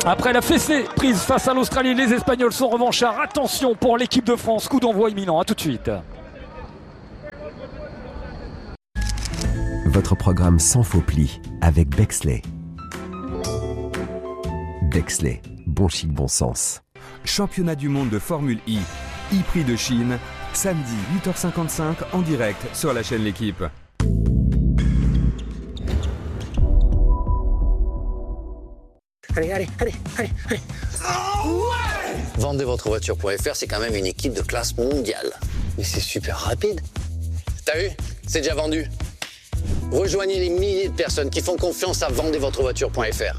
Après la fessée prise face à l'Australie, les Espagnols sont revanchards. Attention pour l'équipe de France, coup d'envoi imminent. A tout de suite. Votre programme sans faux pli avec Bexley. Bexley, bon chic, bon sens. Championnat du monde de Formule I, e-Prix de Chine, samedi 8h55 en direct sur la chaîne L'Équipe. Allez. Vendez votre voiture.fr, c'est quand même une équipe de classe mondiale. Mais c'est super rapide. T'as vu? C'est déjà vendu. Rejoignez les milliers de personnes qui font confiance à vendezvotrevoiture.fr.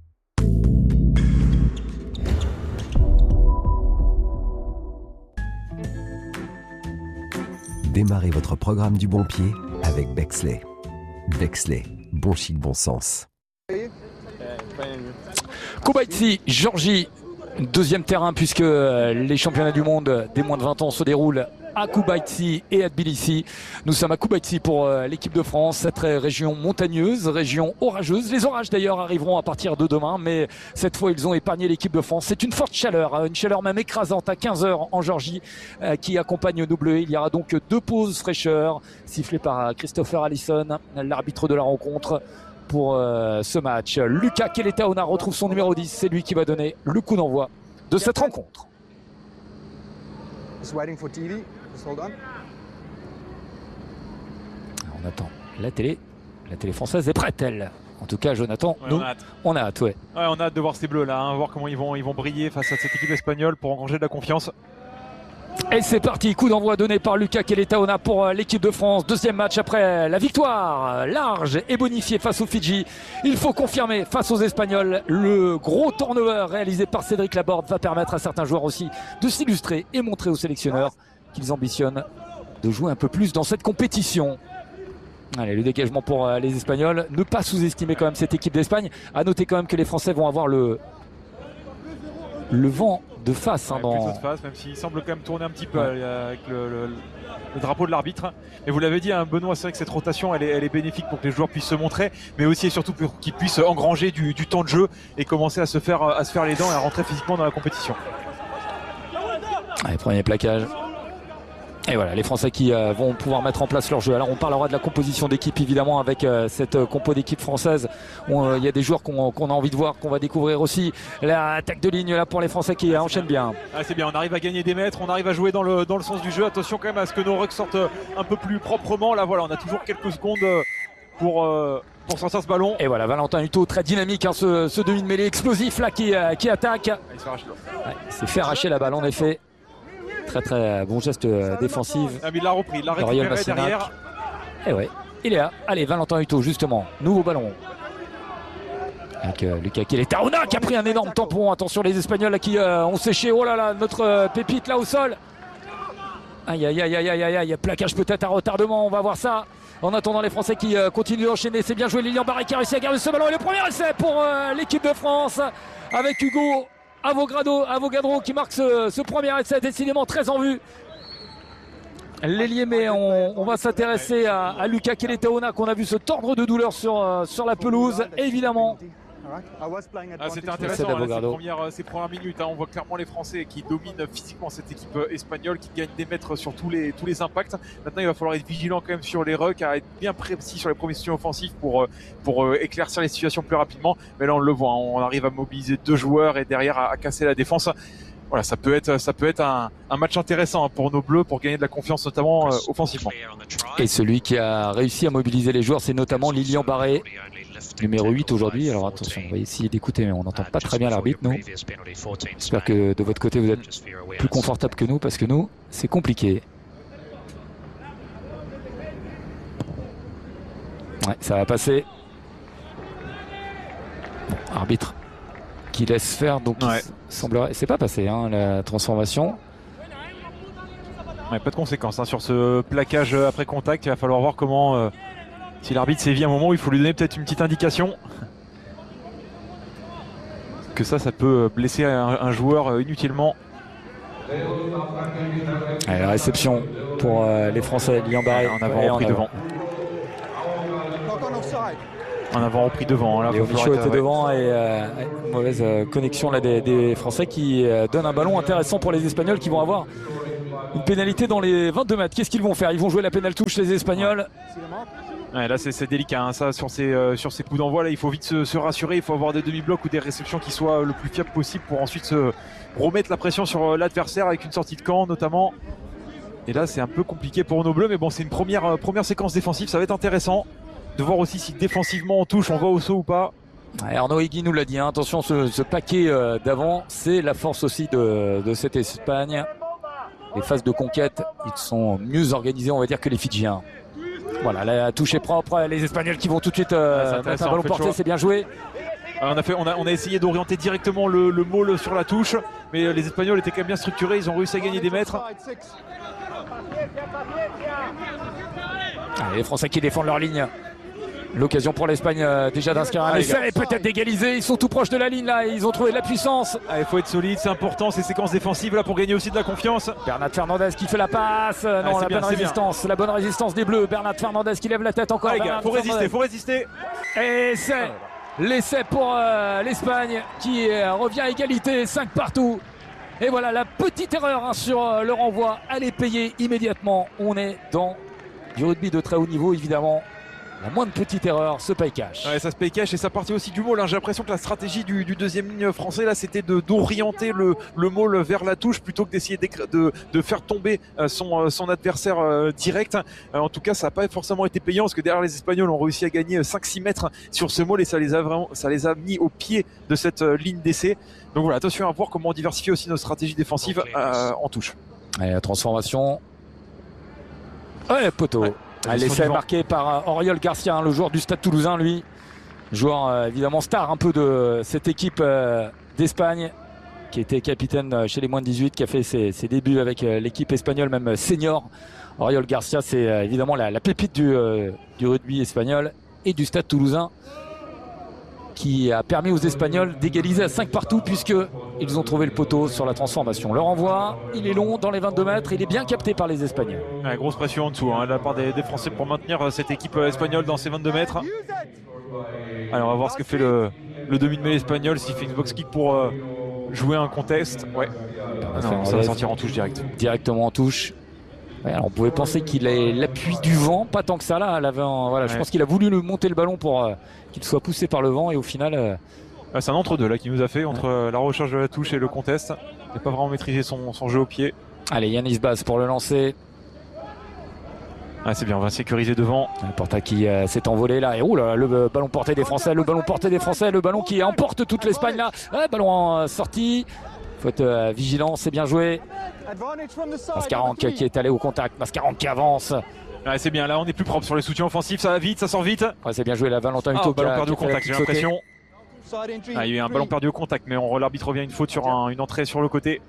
Démarrez votre programme du bon pied avec Bexley. Bexley, bon chic, bon sens. Koubaïti, Géorgie, deuxième terrain puisque les championnats du monde des moins de 20 ans se déroulent à Koubaïti et à Tbilissi. Nous sommes à Koubaïti pour l'équipe de France, cette région montagneuse, région orageuse. Les orages d'ailleurs arriveront à partir de demain, mais cette fois ils ont épargné l'équipe de France. C'est une forte chaleur, une chaleur même écrasante à 15h en Géorgie qui accompagne nos Bleus. Il y aura donc 2 pauses fraîcheur sifflées par Christopher Allison, l'arbitre de la rencontre pour ce match. Lucas Keletaona retrouve son numéro 10, c'est lui qui va donner le coup d'envoi de cette rencontre. On attend la télé française est prête, elle. En tout cas, Jonathan, ouais, nous, on a hâte. Ouais, on a hâte de voir ces bleus là, voir comment ils vont briller face à cette équipe espagnole pour engranger de la confiance. Et c'est parti, coup d'envoi donné par Lucas Keletaona pour l'équipe de France. Deuxième match après la victoire large et bonifiée face aux Fidji. Il faut confirmer face aux Espagnols. Le gros turnover réalisé par Cédric Laborde va permettre à certains joueurs aussi de s'illustrer et montrer aux sélectionneurs qu'ils ambitionnent de jouer un peu plus dans cette compétition. Allez, le dégagement pour les Espagnols. Ne pas sous-estimer quand même cette équipe d'Espagne. À noter quand même que les Français vont avoir le vent de face. Plutôt de face, même s'il semble quand même tourner un petit peu avec le drapeau de l'arbitre. Et vous l'avez dit, Benoît, c'est vrai que cette rotation elle est bénéfique pour que les joueurs puissent se montrer, mais aussi et surtout pour qu'ils puissent engranger du temps de jeu et commencer à se faire les dents et à rentrer physiquement dans la compétition. Allez, premier plaquage. Et voilà, les Français qui vont pouvoir mettre en place leur jeu. Alors on parlera de la composition d'équipe évidemment avec cette compo d'équipe française. Il y a des joueurs qu'on a envie de voir, qu'on va découvrir aussi. L'attaque de ligne là pour les Français qui enchaînent bien. C'est bien, on arrive à gagner des mètres, on arrive à jouer dans le sens du jeu. Attention quand même à ce que nos rucks sortent un peu plus proprement. Là voilà, on a toujours quelques secondes pour sortir ce ballon. Et voilà, Valentin Hutto très dynamique, ce demi de mêlée explosif là qui attaque. Il s'est fait arracher la balle en effet. Très bon geste défensif. Mais il l'a repris, il l'a récupéré derrière. Et ouais, il est là. Allez, Valentin Hutto justement, nouveau ballon. Avec Lucas Keletaona qui a pris un énorme tampon. Attention les Espagnols là, qui ont séché. Oh là là, notre pépite là au sol. Aïe, plaquage peut-être à retardement, on va voir ça. En attendant les Français qui continuent d'enchaîner. C'est bien joué, Lilian Barré qui a réussi à garder ce ballon. Et le premier essai pour l'équipe de France avec Hugo Avogadro qui marque ce premier essai, décidément très en vue. L'ailier, mais on va s'intéresser à Lucas Keletaona qu'on a vu se tordre de douleur sur la pelouse, évidemment. C'était intéressant ces premières minutes. On voit clairement les Français qui dominent physiquement cette équipe espagnole, qui gagne des mètres sur tous les impacts. Maintenant, il va falloir être vigilant quand même sur les rucks, à être bien précis sur les promissions offensives pour éclaircir les situations plus rapidement. Mais là, on le voit, on arrive à mobiliser 2 joueurs et derrière à casser la défense. Voilà, ça peut être un match intéressant pour nos Bleus pour gagner de la confiance, notamment offensivement. Et celui qui a réussi à mobiliser les joueurs, c'est notamment Lilian Barré, numéro 8 aujourd'hui. Alors attention, on va essayer d'écouter, mais on n'entend pas très bien l'arbitre, nous. J'espère que de votre côté, vous êtes plus confortable que nous, parce que nous, c'est compliqué. Ouais, ça va passer. Arbitre qui laisse faire, donc il semblerait... C'est pas passé, la transformation. Pas de conséquences sur ce plaquage après contact. Il va falloir voir comment... si l'arbitre sévit à un moment où il faut lui donner peut-être une petite indication. Que ça peut blesser un joueur inutilement. Allez, la réception pour les Français, Lilian Barré en avant, pris devant. En avant repris devant. Là, Léo Michaud était devant et une mauvaise connexion là, des Français qui donnent un ballon intéressant pour les Espagnols qui vont avoir une pénalité dans les 22 mètres. Qu'est-ce qu'ils vont faire? Ils vont jouer la pénale touche les Espagnols. Ouais, là c'est délicat hein, ça sur ces coups d'envoi là il faut vite se rassurer, il faut avoir des demi-blocs ou des réceptions qui soient le plus fiables possible pour ensuite se remettre la pression sur l'adversaire avec une sortie de camp notamment. Et là c'est un peu compliqué pour nos bleus, mais bon c'est une première séquence défensive, ça va être intéressant de voir aussi si défensivement on touche, on va au saut ou pas. Ouais, Arnaud Higuy nous l'a dit, hein, attention ce paquet d'avant, c'est la force aussi de cette Espagne. Les phases de conquête, ils sont mieux organisés on va dire que les Fidjiens. Voilà, la touche est propre, les Espagnols qui vont tout de suite mettre un ballon porté, c'est bien joué. On a essayé d'orienter directement le maul sur la touche, mais les Espagnols étaient quand même bien structurés, ils ont réussi à gagner des mètres. Allez, les Français qui défendent leur ligne. L'occasion pour l'Espagne déjà d'inscrire un essai et peut-être d'égaliser. Ils sont tout proches de la ligne là, ils ont trouvé de la puissance. Il faut être solide, c'est important ces séquences défensives là pour gagner aussi de la confiance. Bernat Fernandez qui fait la passe. Non, la bonne résistance des Bleus. Bernat Fernandez qui lève la tête encore. Les gars, faut résister. Et c'est l'essai pour l'Espagne qui revient à égalité, 5 partout. Et voilà la petite erreur hein, sur le renvoi. Elle est payée immédiatement. On est dans du rugby de très haut niveau évidemment. La moindre petite erreur se paye cash. Ouais, ça se paye cash et ça partit aussi du maul. Hein. J'ai l'impression que la stratégie du deuxième ligne français là, c'était d'orienter le maul vers la touche plutôt que d'essayer de faire tomber son adversaire direct. En tout cas, ça n'a pas forcément été payant parce que derrière les Espagnols ont réussi à gagner 5-6 mètres sur ce maul et ça les a mis au pied de cette ligne d'essai. Donc voilà, attention à voir comment on diversifie aussi nos stratégies défensives en touche. Allez, la transformation. Ouais, poteau. Ouais. L'essai marqué par Auriol Garcia, hein, le joueur du Stade Toulousain, lui. Joueur évidemment star un peu de cette équipe d'Espagne, qui était capitaine chez les moins de 18, qui a fait ses débuts avec l'équipe espagnole, même senior. Auriol Garcia, c'est évidemment la pépite du rugby espagnol et du Stade Toulousain, qui a permis aux Espagnols d'égaliser à 5 partout puisqu'ils ont trouvé le poteau sur la transformation. Le renvoi, il est long dans les 22 mètres, il est bien capté par les Espagnols. Ouais, grosse pression en dessous hein, de la part des Français pour maintenir cette équipe espagnole dans ces 22 mètres. Alors on va voir ce que fait le demi-de-mêlée espagnol, s'il fait une box kick pour jouer un contest. Ouais. Non, ça va sortir en touche direct. Directement en touche. Ouais, alors on pouvait penser qu'il ait l'appui du vent, pas tant que ça là. Voilà, je pense qu'il a voulu monter le ballon pour qu'il soit poussé par le vent et au final. C'est un entre-deux là qui nous a fait entre la recherche de la touche et le contest. Il n'a pas vraiment maîtrisé son jeu au pied. Allez, Yanis Baz pour le lancer. C'est bien, on va sécuriser devant. Porta qui s'est envolé là. Et là, le ballon porté des Français, le ballon qui emporte toute l'Espagne là. Ballon sorti. Faut être vigilant, c'est bien joué. Mascarenhas qui est allé au contact, Mascarenhas qui avance. C'est bien, là on est plus propre sur les soutiens offensifs, ça va vite, ça sort vite. Ouais, c'est bien joué là, Valentin Hutto. Ballon perdu au contact, j'ai l'impression. Il y a eu un ballon perdu au contact, mais l'arbitre revient une faute sur une entrée sur le côté.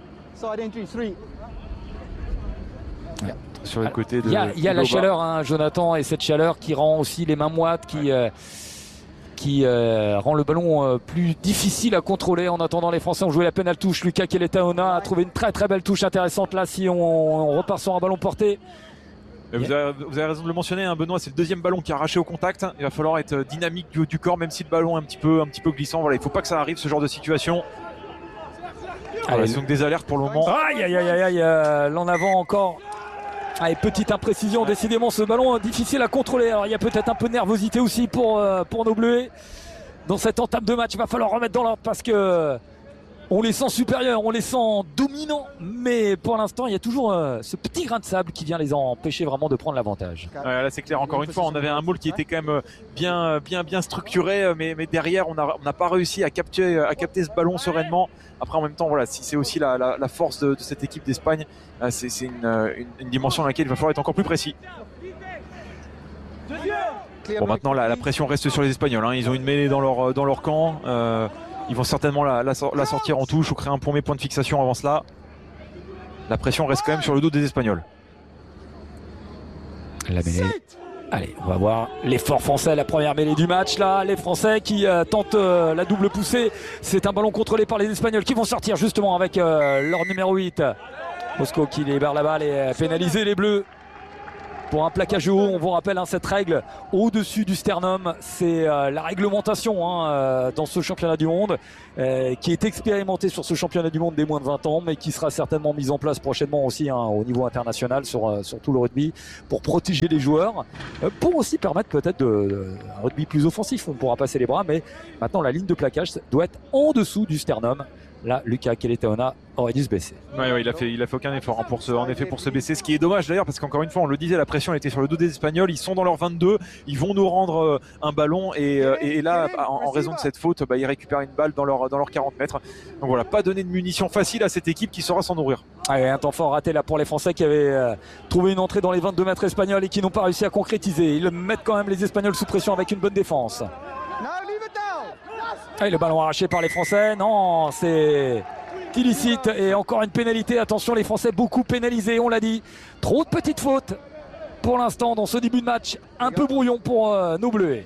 Sur le côté de. Il y a la chaleur, hein, Jonathan, et cette chaleur qui rend aussi les mains moites, qui rend le ballon plus difficile à contrôler. En attendant, les Français ont joué la pénale touche. Lucas Keletaona a trouvé une très très belle touche intéressante là si on repart sur un ballon porté. Vous avez raison de le mentionner, hein, Benoît, c'est le deuxième ballon qui est arraché au contact. Il va falloir être dynamique du haut du corps, même si le ballon est un petit peu glissant. Voilà, il ne faut pas que ça arrive ce genre de situation. Voilà, c'est donc des alertes pour le moment. Aïe, l'en avant encore. Allez, petite imprécision, décidément ce ballon difficile à contrôler. Alors il y a peut-être un peu de nervosité aussi pour nos Bleus. Dans cette entame de match, il va falloir remettre dans l'ordre parce que on les sent supérieurs, on les sent dominants, mais pour l'instant il y a toujours ce petit grain de sable qui vient les empêcher vraiment de prendre l'avantage. Là c'est clair, encore une fois on avait un maul qui était quand même bien structuré, mais derrière on n'a pas réussi à capter ce ballon sereinement. Après en même temps voilà, si c'est aussi la force de cette équipe d'Espagne, c'est une dimension dans laquelle il va falloir être encore plus précis. Bon, maintenant la pression reste sur les Espagnols, hein. Ils ont une mêlée dans leur camp. Ils vont certainement la sortir en touche ou créer un premier point de fixation avant cela. La pression reste quand même sur le dos des Espagnols. La mêlée. Allez, on va voir l'effort français, la première mêlée du match là. Les Français qui tentent la double poussée. C'est un ballon contrôlé par les Espagnols qui vont sortir justement avec leur numéro 8. Mosco qui libère la balle et pénaliser les Bleus. pour un plaquage haut. On vous rappelle cette règle au-dessus du sternum, c'est la réglementation dans ce championnat du monde qui est expérimentée sur ce championnat du monde des moins de 20 ans, mais qui sera certainement mise en place prochainement aussi au niveau international sur tout le rugby pour protéger les joueurs, pour aussi permettre peut-être un rugby plus offensif. On pourra passer les bras, mais maintenant la ligne de plaquage doit être en dessous du sternum. Là, Luca Keletaona aurait dû se baisser. Ouais, il a fait aucun effort pour se baisser, ce qui est dommage d'ailleurs, parce qu'encore une fois, on le disait, la pression était sur le dos des Espagnols. Ils sont dans leur 22, ils vont nous rendre un ballon et là, en raison de cette faute, ils récupèrent une balle dans leur 40 mètres. Donc voilà, pas donner de munitions faciles à cette équipe qui saura s'en nourrir. Ouais, un temps fort raté là pour les Français qui avaient trouvé une entrée dans les 22 mètres espagnols et qui n'ont pas réussi à concrétiser. Ils mettent quand même les Espagnols sous pression avec une bonne défense. Et le ballon arraché par les Français, non, c'est illicite et encore une pénalité. Attention, les Français beaucoup pénalisés, on l'a dit. Trop de petites fautes pour l'instant dans ce début de match. Un peu brouillon pour nos Bleus.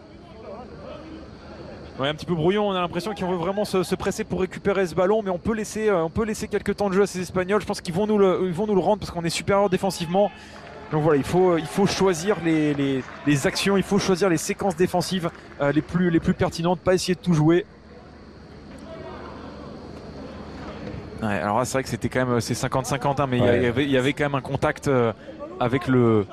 Ouais, un petit peu brouillon, on a l'impression qu'ils vont vraiment se presser pour récupérer ce ballon, mais on peut laisser quelques temps de jeu à ces Espagnols. Je pense qu'ils vont nous le rendre parce qu'on est supérieur défensivement. Donc voilà, il faut choisir les actions, il faut choisir les séquences défensives les plus pertinentes, pas essayer de tout jouer. Ouais, alors là c'est vrai que c'était quand même c'est 50-50 mais il y avait quand même un contact avec le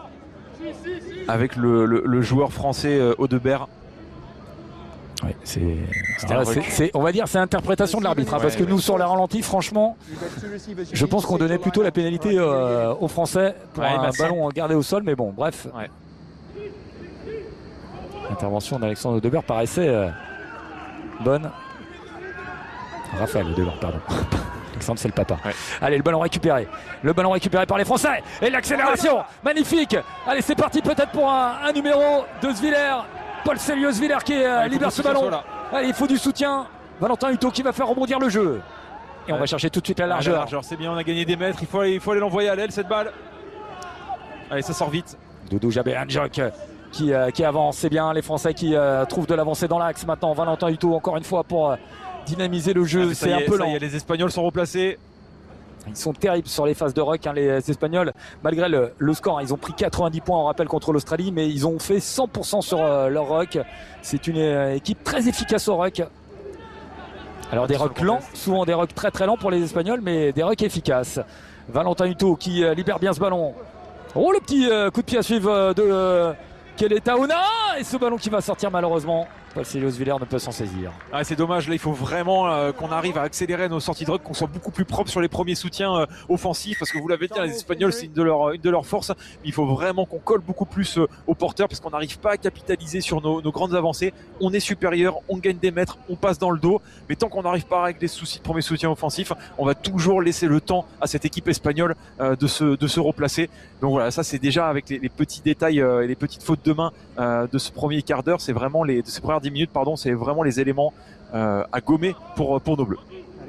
joueur français Audebert. Ouais, on va dire c'est interprétation de l'arbitre parce que nous sur les ralentis, franchement, je pense qu'on donnait plutôt la pénalité aux Français pour un ballon gardé au sol, mais bon, bref. Ouais. L'intervention d'Alexandre Audebert paraissait bonne. Raphaël Audebert, pardon. Alexandre, c'est le papa. Ouais. Allez, le ballon récupéré. Le ballon récupéré par les Français. Et l'accélération, magnifique. Allez, c'est parti peut-être pour un numéro de Sviller. Paul Celios-Villers qui libère ce ballon. Allez, il faut du soutien. Valentin Hutto qui va faire rebondir le jeu. Et on va chercher tout de suite la largeur. C'est bien, on a gagné des mètres. Il faut aller l'envoyer à l'aile cette balle. Allez, ça sort vite. Doudou Jabé-Anjok qui avance. C'est bien les Français qui trouvent de l'avancée dans l'axe maintenant. Valentin Hutto encore une fois pour dynamiser le jeu. C'est un peu lent. Les Espagnols sont replacés. Ils sont terribles sur les phases de ruck, les Espagnols, malgré le score. Ils ont pris 90 points en rappel contre l'Australie, mais ils ont fait 100% sur leur ruck. C'est une équipe très efficace au ruck. Alors des rucks lents, souvent des rucks très très lents pour les Espagnols, mais des rucks efficaces. Valentin Hutto qui libère bien ce ballon. Oh, le petit coup de pied à suivre de Keletaona, et ce ballon qui va sortir malheureusement. Paul Celios-Villers ne peut s'en saisir. Ah, c'est dommage, là il faut vraiment qu'on arrive à accélérer nos sorties de ruck, qu'on soit beaucoup plus propre sur les premiers soutiens offensifs, parce que vous l'avez dit, les Espagnols c'est une de leurs forces, mais il faut vraiment qu'on colle beaucoup plus aux porteurs, parce qu'on n'arrive pas à capitaliser sur nos grandes avancées. On est supérieur, on gagne des mètres, on passe dans le dos, mais tant qu'on n'arrive pas avec des soucis de premiers soutiens offensifs, on va toujours laisser le temps à cette équipe espagnole de se replacer. Donc voilà, ça c'est déjà avec les petits détails et les petites fautes de main de ce premier quart d'heure, c'est vraiment de ces premières 10 minutes, pardon, c'est vraiment les éléments à gommer pour nos Bleus.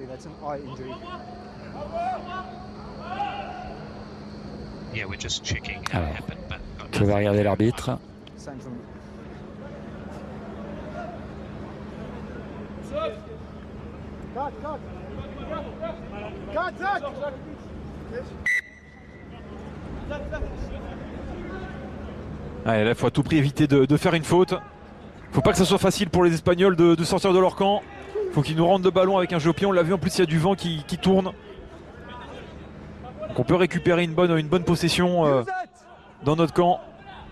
Alors, je vais regarder l'arbitre. Allez, là, il faut à tout prix éviter de faire une faute. Faut pas que ça soit facile pour les Espagnols de sortir de leur camp. Faut qu'ils nous rendent le ballon avec un jeu au pied. On l'a vu, en plus il y a du vent qui tourne. Donc on peut récupérer une bonne possession dans notre camp.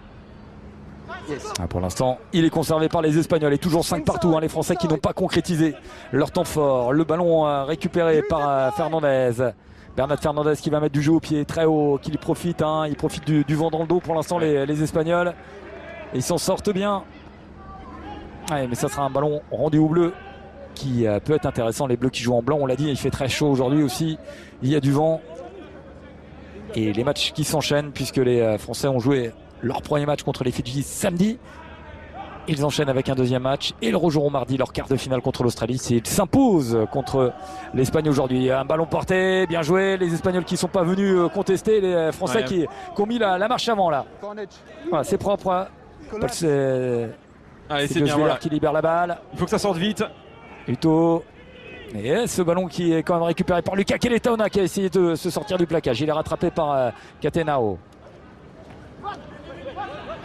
Pour l'instant, il est conservé par les Espagnols et toujours 5 partout. Les Français qui n'ont pas concrétisé leur temps fort. Le ballon récupéré par Fernandez. Bernat Fernandez qui va mettre du jeu au pied très haut, qui profite. Il profite du vent dans le dos pour l'instant, les Espagnols. Et ils s'en sortent bien. Ouais, mais ça sera un ballon rendu aux Bleus qui peut être intéressant. Les Bleus qui jouent en blanc, on l'a dit, il fait très chaud aujourd'hui aussi. Il y a du vent. Et les matchs qui s'enchaînent puisque les Français ont joué leur premier match contre les Fidji samedi. Ils enchaînent avec un deuxième match et ils rejoueront mardi leur quart de finale contre l'Australie. Ils s'imposent contre l'Espagne aujourd'hui. Un ballon porté, bien joué. Les Espagnols qui ne sont pas venus contester. Les Français qui ont mis la marche avant là. Voilà, c'est propre. Allez, c'est bien, voilà. Qui libère la balle. Il faut que ça sorte vite. Hutto. Et ce ballon qui est quand même récupéré par Luca Keletaona qui a essayé de se sortir du plaquage. Il est rattrapé par Catenao.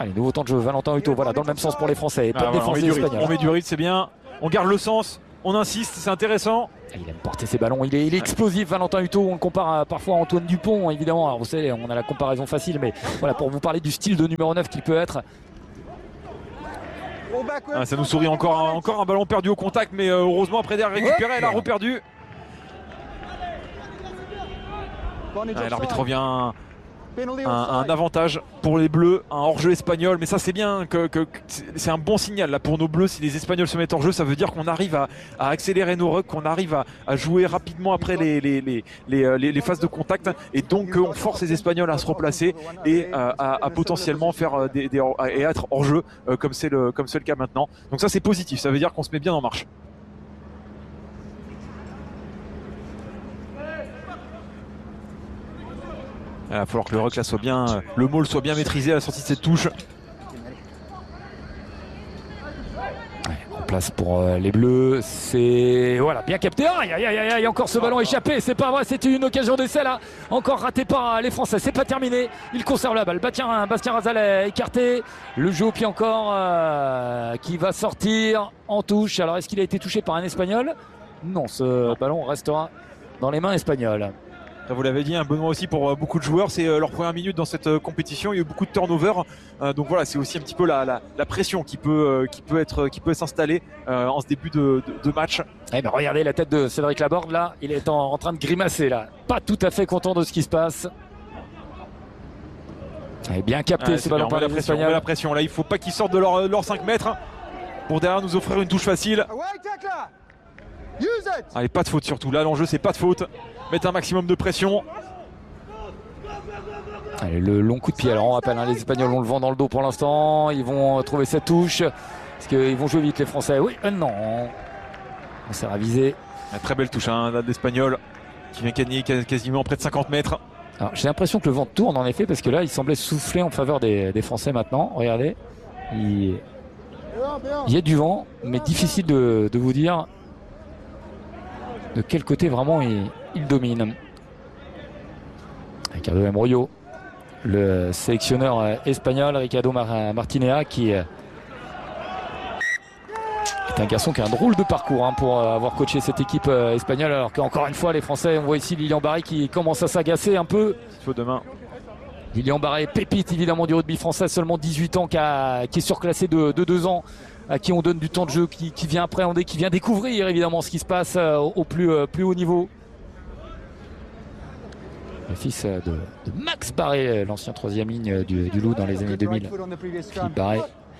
Allez, nouveau temps de jeu, Valentin Huto, voilà, dans le même sens pour les Français. Et voilà, on met du rythme, c'est bien. On garde le sens, on insiste, c'est intéressant. Il aime porter ses ballons, il est explosif, Valentin Huto. On le compare parfois à Antoine Dupont, évidemment. Alors vous savez, on a la comparaison facile, mais voilà, pour vous parler du style de numéro 9 qu'il peut être. Ça nous sourit encore un ballon perdu au contact, mais heureusement après derrière récupéré, elle a reperdu. L'arbitre revient un avantage pour les Bleus, un hors-jeu espagnol, mais ça c'est bien, que c'est un bon signal là pour nos Bleus. Si les Espagnols se mettent hors-jeu, ça veut dire qu'on arrive à accélérer nos rucks, qu'on arrive à jouer rapidement après les phases de contact, et donc on force les Espagnols à se replacer et à potentiellement faire et être hors-jeu comme c'est le cas maintenant. Donc ça c'est positif, ça veut dire qu'on se met bien en marche. Il va falloir que le ruck là soit bien, le maul soit bien maîtrisé à la sortie de cette touche. En place pour les Bleus, c'est voilà, bien capté. Il y a encore ce ballon échappé, c'est pas vrai, c'était une occasion d'essai là, encore raté par les Français, c'est pas terminé. Il conserve la balle, Bastien Razal est écarté, le jeu au pied encore qui va sortir en touche. Alors est-ce qu'il a été touché par un Espagnol? Non, ce ballon restera dans les mains espagnoles. Vous l'avez dit, Benoît, aussi pour beaucoup de joueurs, c'est leur première minute dans cette compétition. Il y a eu beaucoup de turnover, donc voilà, c'est aussi un petit peu la pression qui peut s'installer en ce début de match. Eh ben, regardez la tête de Cédric Laborde là, il est en train de grimacer là, pas tout à fait content de ce qui se passe. Et bien capté ce ballon par les Espagnols. On met la pression là, il faut pas qu'ils sortent de leur 5 mètres pour derrière nous offrir une touche facile. Allez, pas de faute surtout, là l'enjeu c'est pas de faute. Mettre un maximum de pression. Allez, le long coup de pied. Alors on rappelle, les Espagnols ont le vent dans le dos pour l'instant. Ils vont trouver cette touche. Est-ce qu'ils vont jouer vite les Français? Oui, non. On s'est ravisé. Très belle touche d'Espagnol qui vient gagner quasiment près de 50 mètres. Alors j'ai l'impression que le vent tourne en effet, parce que là il semblait souffler en faveur des Français maintenant. Regardez. Il y a du vent, mais difficile de vous dire de quel côté vraiment il domine. Ricardo Embroyo, le sélectionneur espagnol, Ricardo Martinea, qui est un garçon qui a un drôle de parcours pour avoir coaché cette équipe espagnole, alors qu'encore une fois les Français, on voit ici Lilian Barré qui commence à s'agacer un peu. Il faut demain. Lilian Barré, pépite évidemment du rugby français, seulement 18 ans, qui est surclassé de 2 ans, à qui on donne du temps de jeu, qui vient appréhender, qui vient découvrir évidemment ce qui se passe au plus haut niveau. Le fils de Max Barré, l'ancien 3e ligne du Loup dans les années 2000. Philippe Barré.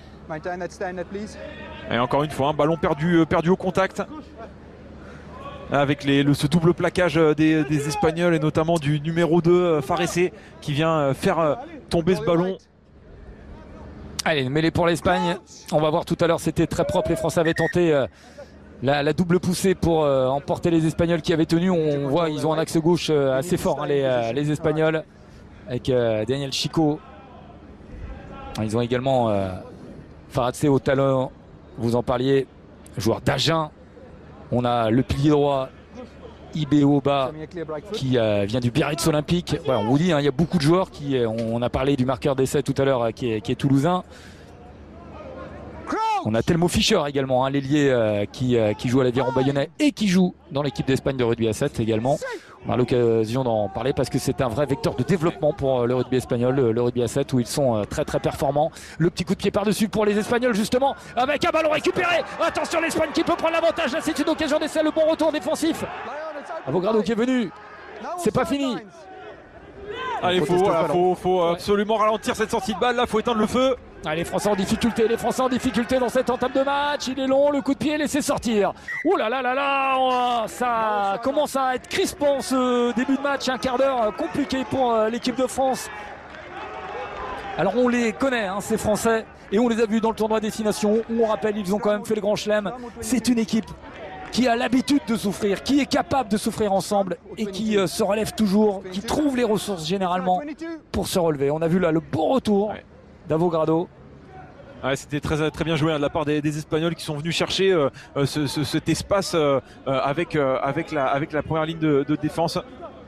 Et encore une fois, un ballon perdu au contact. Avec ce double plaquage des Espagnols et notamment du numéro 2, Faressé, qui vient faire tomber ce ballon. Allez, mêlée pour l'Espagne. On va voir tout à l'heure, c'était très propre. Les Français avaient tenté la double poussée pour emporter les Espagnols qui avaient tenu. On voit, ils ont un axe gauche assez fort, les Espagnols, avec Daniel Chico. Ils ont également Faradse au talon, vous en parliez, joueur d'Agen. On a le pilier droit, Ibeoba, qui vient du Biarritz Olympique. Voilà, on vous dit, il y a beaucoup de joueurs on a parlé du marqueur d'essai tout à l'heure qui est toulousain. On a Telmo Fischer également, l'ailier qui joue à l'Aviron Bayonnais et qui joue dans l'équipe d'Espagne de rugby à 7 également. On a l'occasion d'en parler parce que c'est un vrai vecteur de développement pour le rugby espagnol, le rugby à 7, où ils sont très très performants. Le petit coup de pied par-dessus pour les Espagnols justement, avec un ballon récupéré. Attention, l'Espagne qui peut prendre l'avantage. Là, c'est une occasion d'essai, le bon retour défensif. Avogadro qui est venu. C'est pas fini. Allez, faut absolument ralentir cette sortie de balle. Là, faut éteindre le feu. Allez, les Français en difficulté, dans cette entame de match. Il est long, le coup de pied laissé sortir. Ouh là là là là, ça commence à être crispant ce début de match. Un quart d'heure compliqué pour l'équipe de France. Alors on les connaît, ces Français, et on les a vus dans le tournoi Destination. On rappelle, ils ont quand même fait le Grand Chelem. C'est une équipe qui a l'habitude de souffrir, qui est capable de souffrir ensemble et qui se relève toujours, qui trouve les ressources généralement pour se relever. On a vu là le beau retour d'Avogadro. Ouais, c'était très, très bien joué de la part des Espagnols qui sont venus chercher cet espace avec la première ligne de défense,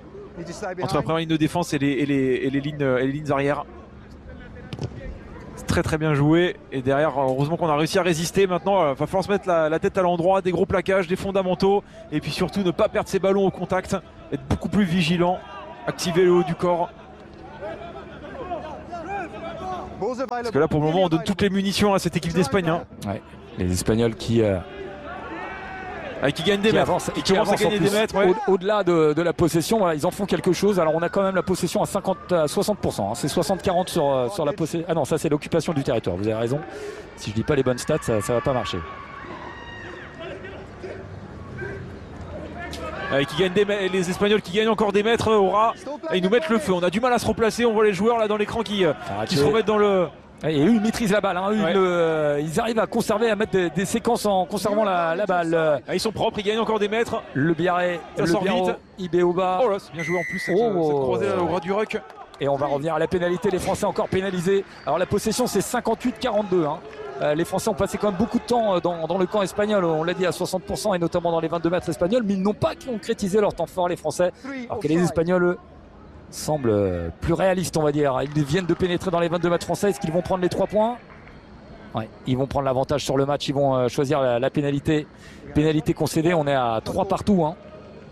entre la première ligne de défense et les lignes arrière. C'est très très bien joué. Et derrière, heureusement qu'on a réussi à résister. Maintenant, il va falloir se mettre la tête à l'endroit, des gros plaquages, des fondamentaux. Et puis surtout, ne pas perdre ses ballons au contact. Être beaucoup plus vigilant. Activer le haut du corps. Parce que là, pour le moment, on donne toutes les munitions à cette équipe d'Espagne. Hein. Ouais, les Espagnols qui gagnent des mètres. Qui commencent à gagner des mètres. Ouais. Au-delà de la possession, voilà, ils en font quelque chose. Alors, on a quand même la possession à 60%. Hein. C'est 60-40 sur la possession. Ah non, ça, c'est l'occupation du territoire. Vous avez raison. Si je dis pas les bonnes stats, ça va pas marcher. Les Espagnols qui gagnent encore des mètres, Aura, et ils nous mettent le feu. On a du mal à se replacer, on voit les joueurs là dans l'écran qui se remettent dans le... Et eux ils maîtrisent la balle, hein. Ils arrivent à conserver, à mettre des séquences en conservant la balle. Ils sont propres, ils gagnent encore des mètres. Le Biarré, ça sort vite. Ibeoba. Oh là, c'est bien joué en plus cette croisée là, au ras du ruck. Et on va revenir à la pénalité, les Français encore pénalisés. Alors la possession c'est 58-42. Hein. Les Français ont passé quand même beaucoup de temps dans le camp espagnol, on l'a dit à 60% et notamment dans les 22 mètres espagnols, mais ils n'ont pas concrétisé leur temps fort les Français, alors que les Espagnols eux, semblent plus réalistes on va dire. Ils viennent de pénétrer dans les 22 mètres français, est-ce qu'ils vont prendre les 3 points? Ouais, ils vont prendre l'avantage sur le match, ils vont choisir la pénalité concédée, on est à 3 partout. Hein.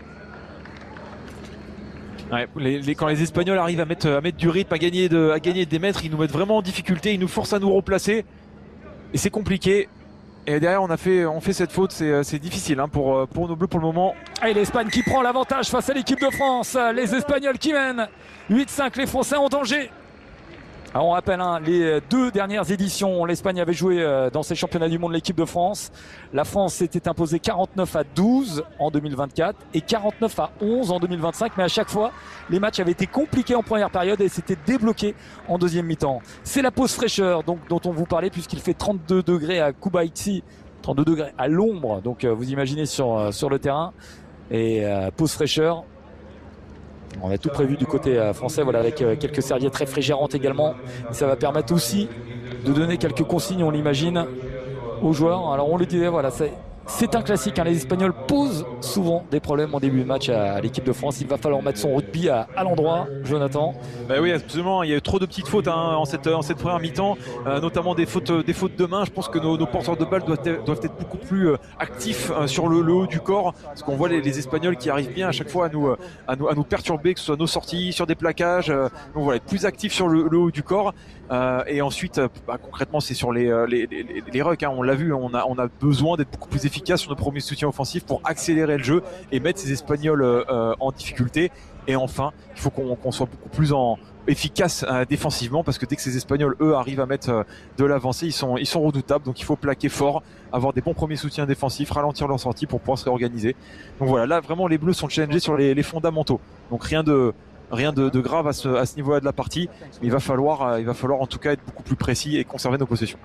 Ouais, quand les Espagnols arrivent à mettre du rythme, à gagner des mètres, ils nous mettent vraiment en difficulté, ils nous forcent à nous replacer. Et c'est compliqué. Et derrière, on fait cette faute. C'est difficile hein, pour nos Bleus pour le moment. Et l'Espagne qui prend l'avantage face à l'équipe de France. Les Espagnols qui mènent 8-5. Les Français en danger. Alors on rappelle hein, les 2 dernières éditions, l'Espagne avait joué dans ces championnats du monde l'équipe de France. La France s'était imposée 49-12 en 2024 et 49-11 en 2025. Mais à chaque fois, les matchs avaient été compliqués en première période et s'étaient débloqués en deuxième mi-temps. C'est la pause fraîcheur donc, dont on vous parlait puisqu'il fait 32 degrés à Kubaitsi, 32 degrés à l'ombre. Donc vous imaginez sur le terrain. Et pause fraîcheur. On a tout prévu du côté français, voilà, avec quelques serviettes réfrigérantes également. Et ça va permettre aussi de donner quelques consignes, on l'imagine, aux joueurs. Alors on le disait, voilà, c'est un classique. Hein. Les Espagnols posent souvent des problèmes en début de match à l'équipe de France. Il va falloir mettre son rugby à l'endroit, Jonathan. Bah oui, absolument. Il y a eu trop de petites fautes hein, en cette première mi-temps, notamment des fautes de main. Je pense que nos porteurs de balles doivent être beaucoup plus actifs sur le haut du corps, parce qu'on voit les Espagnols qui arrivent bien à chaque fois à nous perturber, que ce soit nos sorties, sur des plaquages. Donc voilà, être plus actifs sur le haut du corps. Et ensuite, concrètement, c'est sur les rucks. Hein, on l'a vu, on a besoin d'être beaucoup plus efficace sur nos premiers soutiens offensifs pour accélérer le jeu et mettre ces Espagnols en difficulté. Et enfin, il faut qu'on soit beaucoup plus efficace défensivement, parce que dès que ces Espagnols, eux, arrivent à mettre de l'avancée, ils sont redoutables. Donc il faut plaquer fort, avoir des bons premiers soutiens défensifs, ralentir leur sortie pour pouvoir se réorganiser. Donc voilà, là vraiment les Bleus sont challengés sur les fondamentaux. Donc rien de grave à ce niveau-là de la partie. Mais il va falloir en tout cas être beaucoup plus précis et conserver nos possessions.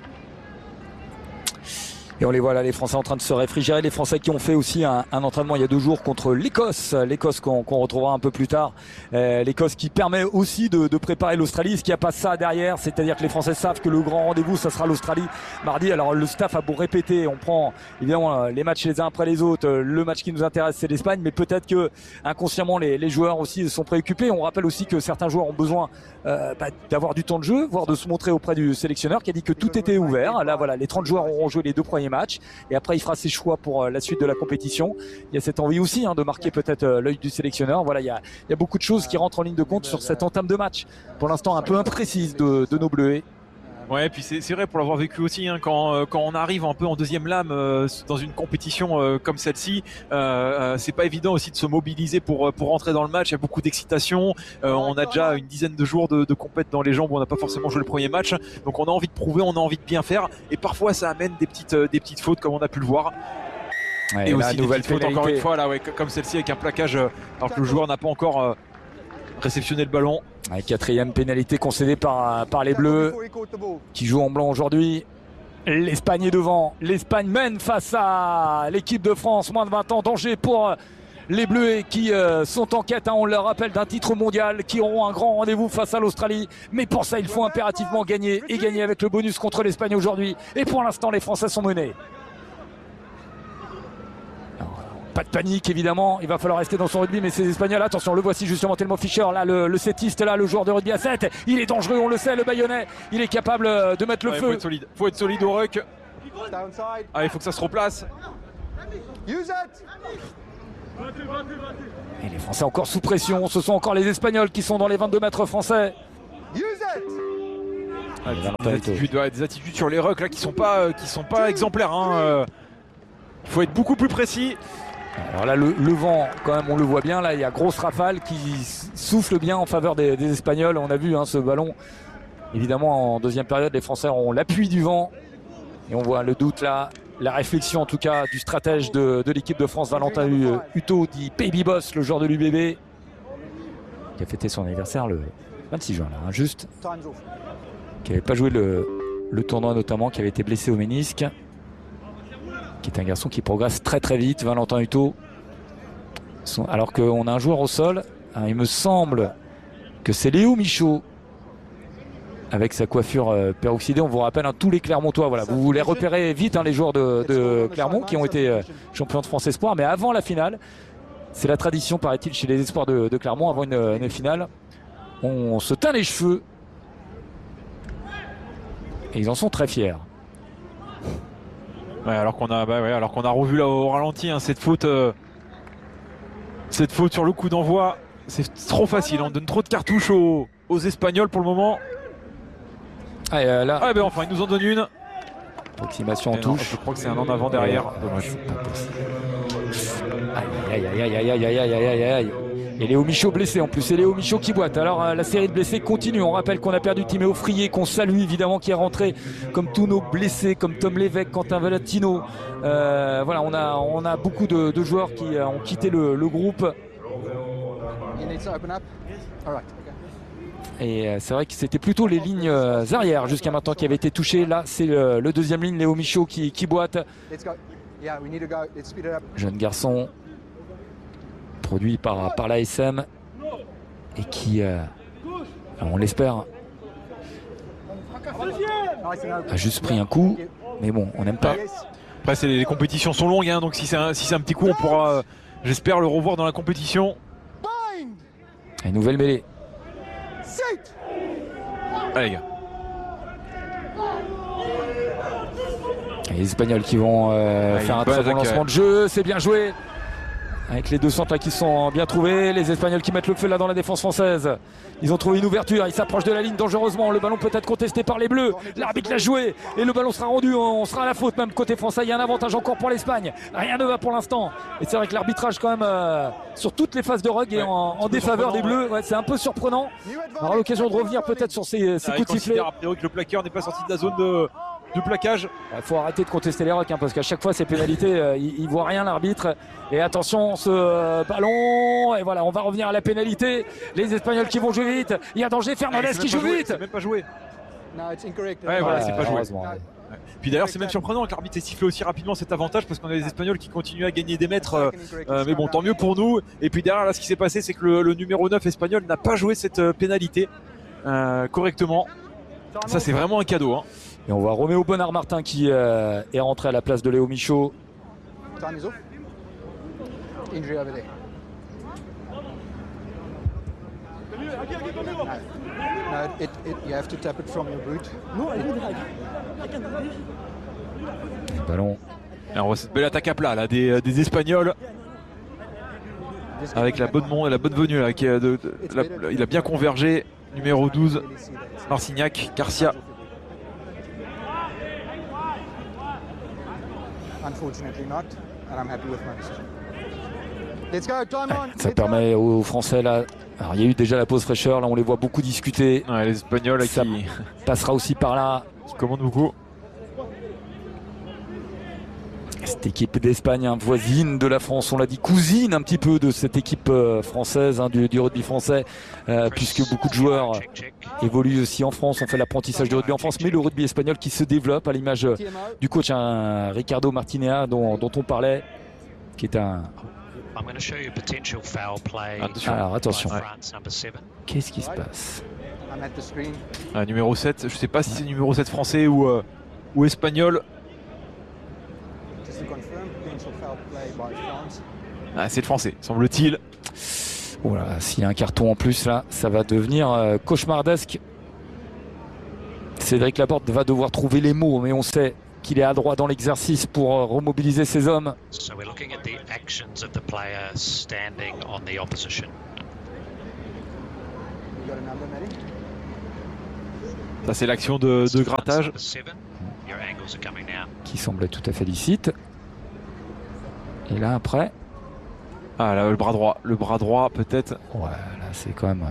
Et on les voit là, les Français en train de se réfrigérer. Les Français qui ont fait aussi un entraînement il y a 2 jours contre l'Écosse. L'Écosse qu'on retrouvera un peu plus tard. L'Écosse qui permet aussi de préparer l'Australie. Ce qu'il n'y a pas ça derrière, c'est-à-dire que les Français savent que le grand rendez-vous, ça sera l'Australie mardi. Alors le staff a beau répéter, on prend évidemment les matchs les uns après les autres. Le match qui nous intéresse, c'est l'Espagne. Mais peut-être que inconsciemment, les joueurs aussi sont préoccupés. On rappelle aussi que certains joueurs ont besoin d'avoir du temps de jeu, voire de se montrer auprès du sélectionneur qui a dit que tout était ouvert. Là voilà, les 30 joueurs auront joué les 2 premiers matchs et après il fera ses choix pour la suite de la compétition. Il y a cette envie aussi de marquer peut-être l'œil du sélectionneur. Voilà, il y a beaucoup de choses qui rentrent en ligne de compte sur cette entame de match pour l'instant un peu imprécise de nos Bleuets. Ouais, puis c'est vrai pour l'avoir vécu aussi hein, quand on arrive un peu en deuxième lame dans une compétition comme celle-ci, c'est pas évident aussi de se mobiliser pour rentrer dans le match. Il y a beaucoup d'excitation. On a déjà une dizaine de jours de compète dans les jambes où on n'a pas forcément joué le premier match. Donc on a envie de prouver, on a envie de bien faire. Et parfois ça amène des petites fautes comme on a pu le voir. Ouais, et aussi des petites fautes encore une fois là, ouais, comme celle-ci avec un plaquage alors que le joueur n'a pas encore réceptionné le ballon. 4e pénalité concédée par les Bleus qui jouent en blanc aujourd'hui. L'Espagne est devant. L'Espagne mène face à l'équipe de France. Moins de 20 ans. Danger pour les Bleus qui sont en quête, on le rappelle, d'un titre mondial, qui auront un grand rendez-vous face à l'Australie. Mais pour ça, il faut impérativement gagner et gagner avec le bonus contre l'Espagne aujourd'hui. Et pour l'instant, les Français sont menés. Pas de panique évidemment, il va falloir rester dans son rugby, mais ces Espagnols, attention, le voici justement Telmo Fischer, là le settiste, là le joueur de rugby à 7, il est dangereux, on le sait, le Bayonnais, il est capable de mettre le feu. Faut être solide au ruck. Ah, il faut que ça se replace. Et les Français encore sous pression, ce sont encore les Espagnols qui sont dans les 22 mètres français. Des attitudes sur les rucks là qui sont pas exemplaires. Hein. Il faut être beaucoup plus précis. Alors là le vent quand même on le voit bien, là il y a grosse rafale qui souffle bien en faveur des Espagnols. On a vu ce ballon, évidemment en deuxième période les Français ont l'appui du vent et on voit le doute là, la réflexion en tout cas du stratège de l'équipe de France, Valentin Hutto, dit Baby Boss, le joueur de l'UBB qui a fêté son anniversaire le 26 juin là, juste, qui n'avait pas joué le tournoi notamment, qui avait été blessé au ménisque, qui est un garçon qui progresse très très vite, Valentin Hutto. Alors qu'on a un joueur au sol, il me semble que c'est Léo Michaud avec sa coiffure peroxydée. On vous rappelle tous les Clermontois, voilà, vous les repérez vite les joueurs de Clermont qui ont été champions de France Espoir, mais avant la finale, c'est la tradition paraît-il chez les espoirs de Clermont, avant une finale, on se teint les cheveux et ils en sont très fiers. Ouais, alors qu'on a revu là au ralenti cette faute sur le coup d'envoi, c'est trop facile, on donne trop de cartouches aux Espagnols pour le moment. Enfin ils nous en donnent une. Approximation en touche. Je crois que c'est un en avant derrière. Dommage. Aïe. Et Léo Michaud blessé en plus, c'est Léo Michaud qui boite. Alors la série de blessés continue, on rappelle qu'on a perdu Timéo Frié, qu'on salue évidemment, qui est rentré, comme tous nos blessés, comme Tom Lévesque, Quentin Valentino. Voilà, on a beaucoup de joueurs qui ont quitté le groupe. Et c'est vrai que c'était plutôt les lignes arrières jusqu'à maintenant qui avaient été touchées. Là c'est le deuxième ligne, Léo Michaud qui boite. Jeune garçon produit par l'ASM et qui, on l'espère, a juste pris un coup, mais bon, on n'aime pas. Après, les compétitions sont longues, donc si c'est un petit coup, on pourra, j'espère, le revoir dans la compétition. Une nouvelle mêlée. Allez, les gars. Les Espagnols qui vont faire un très bon lancement de jeu, c'est bien joué. Avec les deux centres là qui sont bien trouvés, les Espagnols qui mettent le feu là dans la défense française. Ils ont trouvé une ouverture, ils s'approchent de la ligne dangereusement. Le ballon peut être contesté par les Bleus. L'arbitre l'a joué et le ballon sera rendu. On sera à la faute même côté français. Il y a un avantage encore pour l'Espagne. Rien ne va pour l'instant. Et c'est vrai que l'arbitrage quand même sur toutes les phases de rug est en défaveur des Bleus. Ouais, c'est un peu surprenant. On aura l'occasion de revenir peut-être sur ces coups de sifflet. A priori que le plaqueur n'est pas sorti de la zone de plaquage. Il faut arrêter de contester les rucks parce qu'à chaque fois ces pénalités, il voit rien l'arbitre. Et attention ce ballon, et voilà, on va revenir à la pénalité. Les Espagnols qui vont jouer vite, il y a danger, Fernandez qui joue vite. C'est même pas joué. Voilà, c'est pas joué. Puis d'ailleurs c'est même surprenant que l'arbitre ait sifflé aussi rapidement cet avantage parce qu'on a les Espagnols qui continuent à gagner des mètres, mais bon, tant mieux pour nous. Et puis derrière là, ce qui s'est passé, c'est que le numéro 9 espagnol n'a pas joué cette pénalité correctement. Ça c'est vraiment un cadeau. Et on voit Roméo Bonnard-Martin qui est rentré à la place de Léo Michaud. Ballon. Et on voit cette belle attaque à plat là, des Espagnols. Avec la bonne venue là, il a bien convergé. Numéro 12, Marcignac, Garcia. Ça permet aux Français là. Alors il y a eu déjà la pause fraîcheur, là on les voit beaucoup discuter. Ouais, les Espagnols là, ça qui passera aussi par là. Qui commandent beaucoup. Cette équipe d'Espagne, voisine de la France, on l'a dit, cousine un petit peu de cette équipe française, du rugby français, puisque beaucoup de joueurs évoluent aussi en France, on fait l'apprentissage du rugby en France, mais le rugby espagnol qui se développe à l'image du coach Ricardo Martinea dont on parlait, qui est un... Alors attention, qu'est-ce qui se passe? Numéro 7, je sais pas si c'est numéro 7 français ou espagnol. Ah, c'est le français, semble-t-il. Voilà, s'il y a un carton en plus là, ça va devenir cauchemardesque. Cédric Laporte va devoir trouver les mots, mais on sait qu'il est adroit dans l'exercice pour remobiliser ses hommes. So we're looking at the actions of the player standing on the opposition. Ça, c'est l'action de grattage. Qui semblait tout à fait licite. Et là, après... Ah, là, le bras droit. Le bras droit, peut-être. Ouais, là, c'est quand même...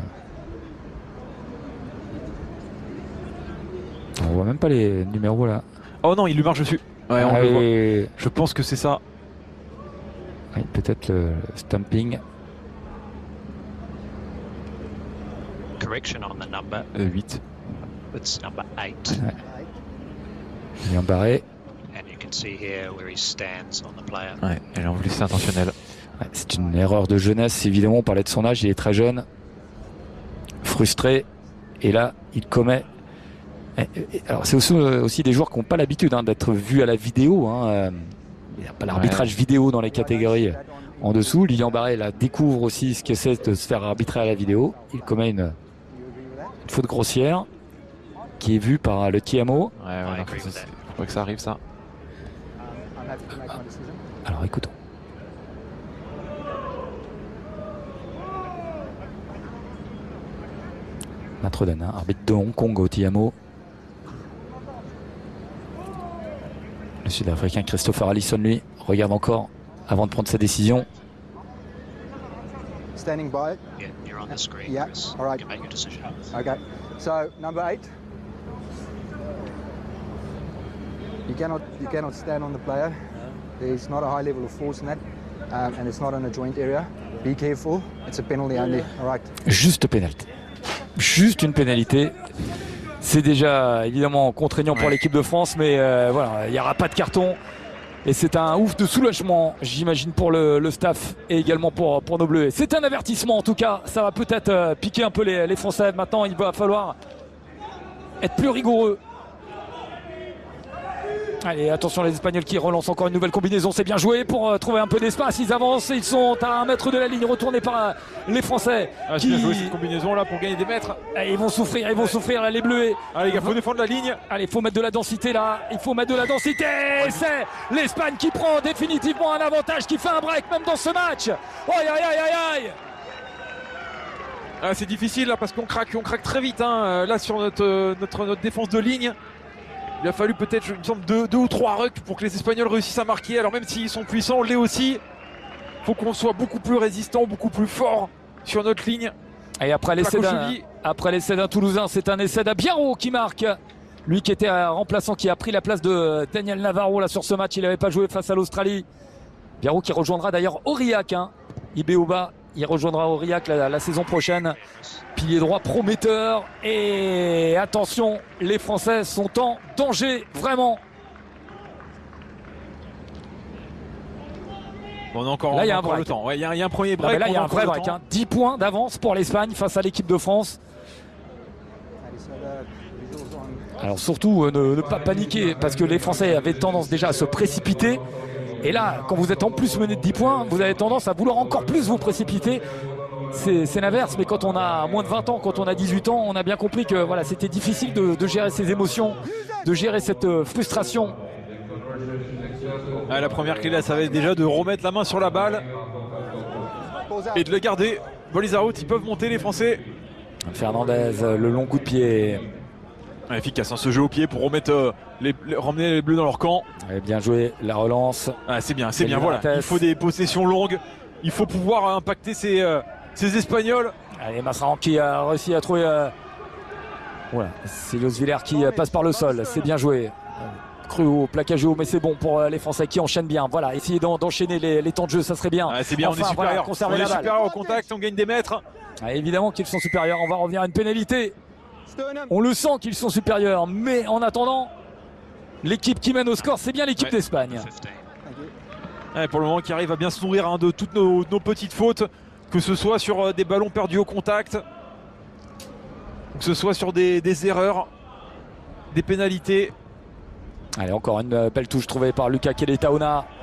On voit même pas les numéros, là. Oh non, il lui marche dessus. Ouais, on le voit. Je pense que c'est ça. Oui, peut-être le stumping. Correction on the number. 8. It's number 8. Ouais. Bien barré. And you can see here where he stands on the player. Ouais, elle a voulu, c'est intentionnel. Ouais, c'est une erreur de jeunesse, évidemment. On parlait de son âge, il est très jeune. Frustré. Et là, il commet... Alors c'est aussi des joueurs qui n'ont pas l'habitude d'être vus à la vidéo. Il n'y a pas l'arbitrage vidéo dans les catégories en dessous. Lilian Barré là, découvre aussi ce que c'est de se faire arbitrer à la vidéo. Il commet une faute grossière qui est vue par le TMO. Ouais, faut pas que ça arrive ça. Alors écoutons. Matrodana, arbitre de Hong Kong au TMO. Le Sud-Africain Christopher Allison, lui, regarde encore avant de prendre sa décision. Standing by it. Yeah, you're on the screen. Yeah, Chris. all right. You can make your decision. Okay. So number 8. You cannot stand on the player. There's not a high level of force in that, and it's not in a joint area. Be careful. It's a penalty only. All right. Juste pénalité. Juste une pénalité. C'est déjà évidemment contraignant pour l'équipe de France, mais voilà, il n'y aura pas de carton. Et c'est un ouf de soulagement, j'imagine, pour le staff et également pour nos Bleus. C'est un avertissement en tout cas, ça va peut-être piquer un peu les Français. Maintenant, il va falloir être plus rigoureux. Allez, attention les Espagnols qui relancent encore une nouvelle combinaison, c'est bien joué pour trouver un peu d'espace, ils avancent, ils sont à 1 mètre de la ligne, retournés par les Français. Ah, qui... C'est bien joué cette combinaison là pour gagner des mètres. Ils vont souffrir là, les Bleus. Allez les gars, faut défendre la ligne. Allez, il faut mettre de la densité là, il faut mettre de la densité. C'est l'Espagne qui prend définitivement un avantage, qui fait un break même dans ce match. Aïe aïe aïe aïe aïe. Ah, c'est difficile là parce qu'on craque très vite là sur notre défense de ligne. Il a fallu peut-être, il me semble, 2 ou 3 rucks pour que les Espagnols réussissent à marquer. Alors même s'ils sont puissants, on l'est aussi. Il faut qu'on soit beaucoup plus résistant, beaucoup plus fort sur notre ligne. Et après l'essai d'un Toulousain, c'est un essai d'un Biarro qui marque. Lui qui était un remplaçant, qui a pris la place de Daniel Navarro là sur ce match. Il n'avait pas joué face à l'Australie. Biarro qui rejoindra d'ailleurs Aurillac. Ibeoba, il rejoindra Aurillac la saison prochaine. Pilier droit prometteur. Et attention, les Français sont en danger, vraiment. On a encore, là, il y a encore le temps. Ouais, il y a un premier break. Là, il y a un vrai break. 10 points d'avance pour l'Espagne face à l'équipe de France. Alors surtout, ne pas paniquer, parce que les Français avaient tendance déjà à se précipiter. Et là, quand vous êtes en plus mené de 10 points, vous avez tendance à vouloir encore plus vous précipiter. C'est l'inverse, mais quand on a moins de 20 ans, quand on a 18 ans, on a bien compris que voilà, c'était difficile de gérer ses émotions, de gérer cette frustration. La première clé là, ça va être déjà de remettre la main sur la balle et de le garder. Ball is out, ils peuvent monter les Français. Fernandez, le long coup de pied. Efficace ce jeu au pied pour remettre ramener les Bleus dans leur camp. Bien joué, la relance. C'est bien, voilà. Il faut des possessions longues. Il faut pouvoir impacter ces Espagnols. Allez, Massaran qui a réussi à trouver. Voilà, c'est Los Villers qui passe par le sol. C'est bien joué. Cru au plaquage haut, mais c'est bon pour les Français qui enchaînent bien. Voilà, essayer d'enchaîner les temps de jeu, ça serait bien. C'est bien, enfin, on est supérieur. Voilà, on est supérieur au contact, on gagne des mètres. Évidemment qu'ils sont supérieurs. On va revenir à une pénalité. On le sent qu'ils sont supérieurs, mais en attendant, l'équipe qui mène au score, c'est bien l'équipe d'Espagne. Pour le moment, qui arrive à bien se nourrir de toutes nos petites fautes, que ce soit sur des ballons perdus au contact, que ce soit sur des erreurs, des pénalités. Allez, encore une belle touche trouvée par Lucas Keletaona.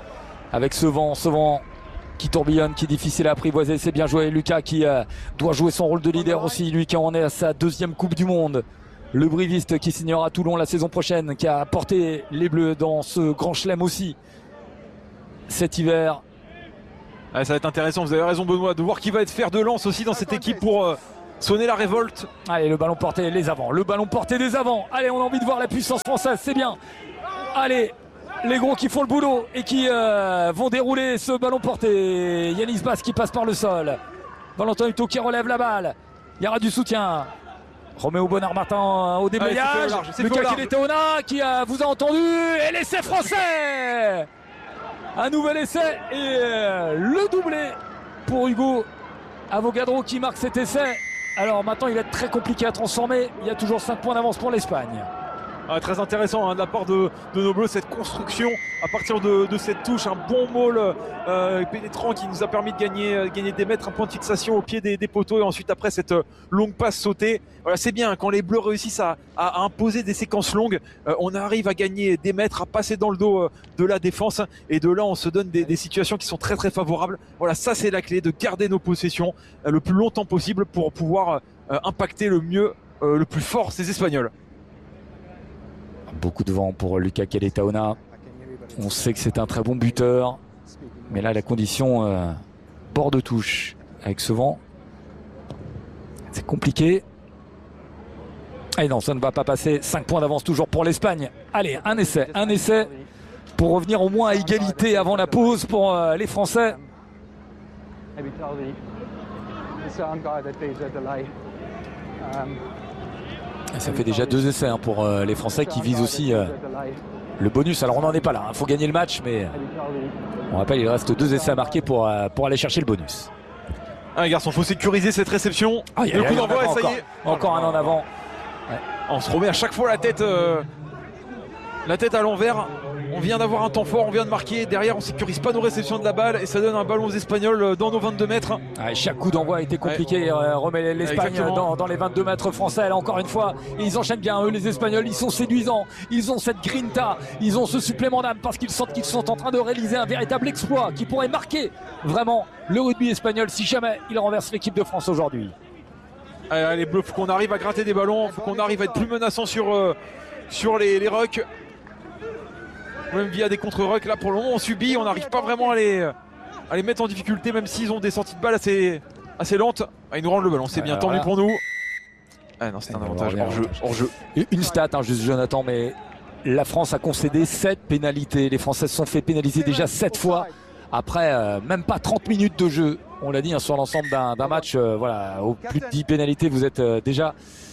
avec ce vent qui tourbillonne, qui est difficile à apprivoiser. C'est bien joué. Lucas qui doit jouer son rôle de leader aussi, lui qui en est à sa 2e Coupe du Monde. Le briviste qui signera à Toulon la saison prochaine, qui a porté les Bleus dans ce grand chelem aussi cet hiver. Ça va être intéressant, vous avez raison Benoît, de voir qui va être fer de lance aussi dans cette équipe pour sonner la révolte. Allez, le ballon porté, les avants, le ballon porté des avants. Allez, on a envie de voir la puissance française, c'est bien. Allez, les gros qui font le boulot et qui vont dérouler ce ballon porté. Yanis Bass qui passe par le sol. Valentin Hutto qui relève la balle. Il y aura du soutien. Roméo Bonnard-Martin au déblayage. Lucas Kelly-Théona qui vous a entendu. Et l'essai français. Un nouvel essai et le doublé pour Hugo Avogadro qui marque cet essai. Alors maintenant il va être très compliqué à transformer. Il y a toujours 5 points d'avance pour l'Espagne. Très intéressant de la part de nos Bleus, cette construction à partir de cette touche, un bon maul pénétrant qui nous a permis de gagner des mètres, un point de fixation au pied des poteaux et ensuite après cette longue passe sautée. Voilà, c'est bien quand les Bleus réussissent à imposer des séquences longues, on arrive à gagner des mètres, à passer dans le dos de la défense et de là on se donne des situations qui sont très très favorables. Voilà, ça c'est la clé, de garder nos possessions le plus longtemps possible pour pouvoir impacter le mieux, le plus fort ces Espagnols. Beaucoup de vent pour Lucas Kelly-Théona. On sait que c'est un très bon buteur. Mais là, la condition bord de touche avec ce vent. C'est compliqué. Et non, ça ne va pas passer. 5 points d'avance toujours pour l'Espagne. Allez, un essai pour revenir au moins à égalité avant la pause pour les Français. Et ça fait déjà 2 essais pour les Français qui visent aussi le bonus. Alors on n'en est pas là, il faut gagner le match, mais on rappelle il reste 2 essais à marquer pour aller chercher le bonus. Les garçons, il faut sécuriser cette réception. Le coup d'envoi, ça y est. Encore un en avant. Ouais. On se remet à chaque fois la tête à l'envers. On vient d'avoir un temps fort, on vient de marquer. Derrière, on ne sécurise pas nos réceptions de la balle et ça donne un ballon aux Espagnols dans nos 22 mètres. Chaque coup d'envoi a été compliqué. Remet l'Espagne dans les 22 mètres français. Là, encore une fois, et ils enchaînent bien. Eux, les Espagnols, ils sont séduisants. Ils ont cette grinta. Ils ont ce supplément d'âme parce qu'ils sentent qu'ils sont en train de réaliser un véritable exploit qui pourrait marquer vraiment le rugby espagnol si jamais il renverse l'équipe de France aujourd'hui. Les Bleus, il faut qu'on arrive à gratter des ballons. Il faut qu'on arrive à être plus menaçant sur les rucks. Même via des contre-rucks, là pour le moment on subit, on n'arrive pas vraiment à les mettre en difficulté, même s'ils ont des sorties de balles assez lentes. Ils nous rendent le ballon, c'est bien, tant mieux pour nous. Non, c'est un avantage hors jeu. Une stat, juste Jonathan, mais la France a concédé 7 pénalités. Les Français se sont fait pénaliser déjà 7 fois après même pas 30 minutes de jeu. On l'a dit sur l'ensemble d'un match, voilà, au plus de 10 pénalités, vous êtes déjà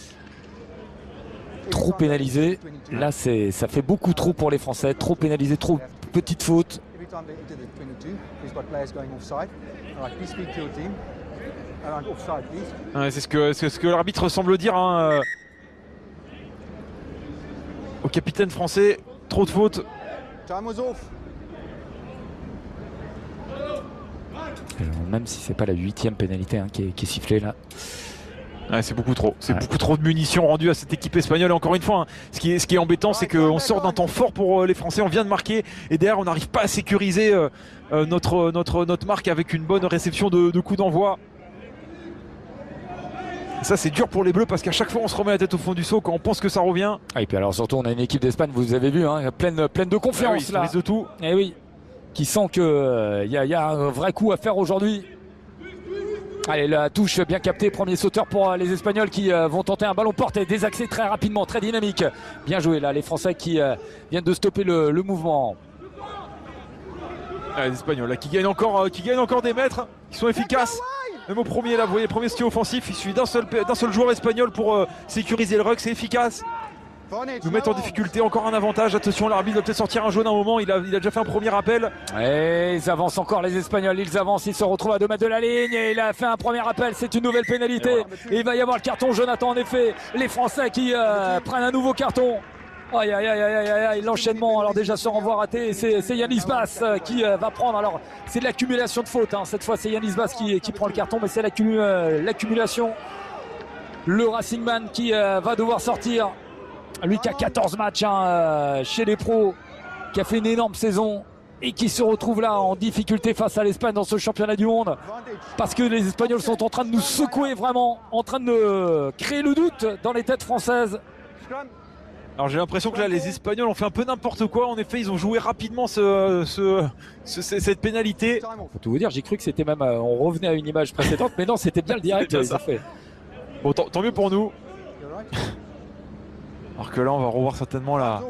trop pénalisé. Là ça fait beaucoup trop pour les Français, trop pénalisé, trop petites fautes. C'est ce que l'arbitre semble dire au capitaine français. Trop de fautes. Même si c'est pas la 8e pénalité qui est sifflée là. C'est beaucoup trop. C'est beaucoup trop de munitions rendues à cette équipe espagnole. Et encore une fois, ce qui est embêtant, c'est qu'on sort d'un temps fort pour les Français. On vient de marquer et derrière, on n'arrive pas à sécuriser notre marque avec une bonne réception de coups d'envoi. Ça, c'est dur pour les Bleus parce qu'à chaque fois, on se remet la tête au fond du seau quand on pense que ça revient. Et puis alors surtout, on a une équipe d'Espagne, vous avez vu, pleine de confiance là. De tout. Et oui, qui sent qu'il y a un vrai coup à faire aujourd'hui. Allez, la touche bien captée, premier sauteur pour les Espagnols qui vont tenter un ballon porté, désaxé très rapidement, très dynamique. Bien joué là, les Français qui viennent de stopper le mouvement. Les Espagnols là, qui gagnent encore des mètres, qui sont efficaces. Même au premier là, vous voyez, le premier ski offensif, il suffit d'un seul joueur espagnol pour sécuriser le ruck, c'est efficace. Nous mettre en difficulté, encore un avantage. Attention, l'arbitre va peut-être sortir un jaune à un moment. Il a déjà fait un premier appel. Et ils avancent encore les Espagnols. Ils avancent, ils se retrouvent à 2 mètres de la ligne. Et il a fait un premier appel. C'est une nouvelle pénalité. Et il va y avoir le carton, Jonathan, en effet. Les Français qui prennent un nouveau carton. Aïe aïe aïe aïe aïe, l'enchaînement. Alors déjà ce renvoi raté, c'est Yanis Bass qui va prendre. Alors c'est de l'accumulation de fautes. Cette fois c'est Yanis Bass qui prend le carton, mais c'est l'accumulation. Le Racing Man qui va devoir sortir. Lui qui a 14 matchs chez les pros, qui a fait une énorme saison. et qui se retrouve là en difficulté face à l'Espagne dans ce championnat du monde, parce que les Espagnols sont en train de nous secouer vraiment, en train de créer le doute dans les têtes françaises. Alors j'ai l'impression que là les Espagnols ont fait un peu n'importe quoi. En effet, ils ont joué rapidement cette pénalité. Faut tout vous dire, j'ai cru que c'était même, on revenait à une image précédente, mais non, c'était bien le direct. Bien ça. Fait. Bon, tant mieux pour nous. Alors que là, on va revoir certainement la